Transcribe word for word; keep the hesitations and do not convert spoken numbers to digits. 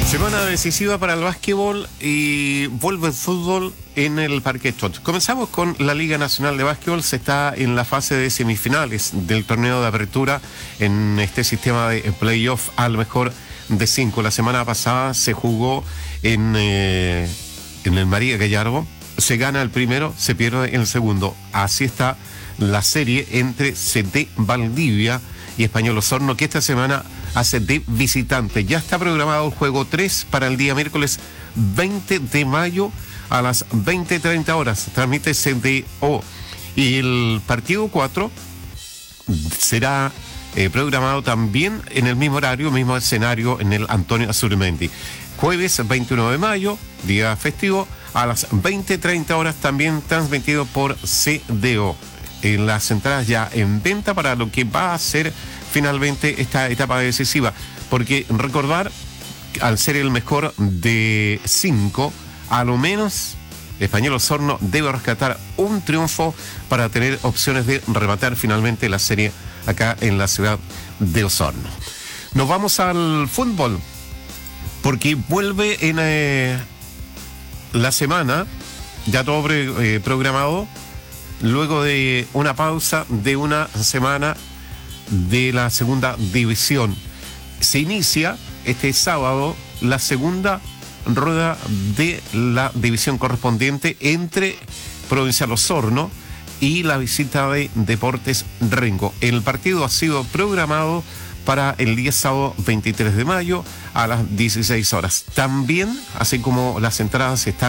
Semana decisiva para el básquetbol y vuelve el fútbol en el Parque Chot. Comenzamos con la Liga Nacional de Básquetbol. Se está en la fase de semifinales del torneo de apertura en este sistema de playoff al mejor de cinco. La semana pasada se jugó en, eh, en el María Gallardo. Se gana el primero, se pierde el segundo. Así está la serie entre C D Valdivia y Español Osorno, que esta semana hace de visitante. Ya está programado el juego tres para el día miércoles veinte de mayo a las veinte treinta horas. Transmite C D O. Y el partido cuatro será eh, programado también en el mismo horario, mismo escenario, en el Antonio Azurmendi. Jueves veintiuno de mayo, día festivo, a las veinte treinta horas, también transmitido por C D O. En las entradas ya en venta para lo que va a ser finalmente esta etapa decisiva, porque recordar, al ser el mejor de cinco, a lo menos Español Osorno debe rescatar un triunfo para tener opciones de rematar finalmente la serie acá en la ciudad de Osorno. Nos vamos al fútbol, porque vuelve en eh, la semana, ya todo pre, eh, programado, luego de una pausa de una semana de la segunda división. Se inicia este sábado la segunda rueda de la división correspondiente entre Provincial Osorno y la visita de Deportes Rengo. El partido ha sido programado para el día sábado veintitrés de mayo a las dieciséis horas. También, así como las entradas están